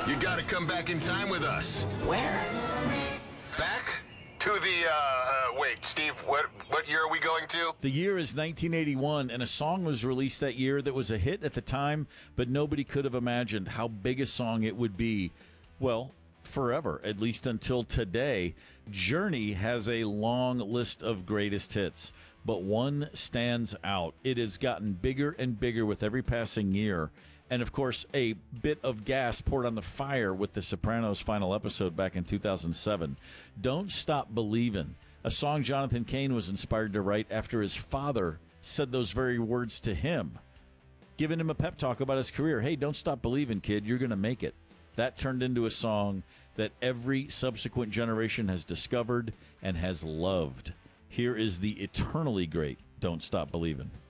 You gotta come back in time with us. Where? Back to the, wait, Steve, what year are we going to? The year is 1981, and a song was released that year that was a hit at the time, but nobody could have imagined how big a song it would be. Well, forever, at least until today. Journey has a long list of greatest hits, but one stands out. It has gotten bigger and bigger with every passing year. And, of course, a bit of gas poured on the fire with The Sopranos' final episode back in 2007. Don't Stop Believin', a song Jonathan Cain was inspired to write after his father said those very words to him, giving him a pep talk about his career. Hey, don't stop believing, kid. You're going to make it. That turned into a song that every subsequent generation has discovered and has loved. Here is the eternally great Don't Stop Believin'.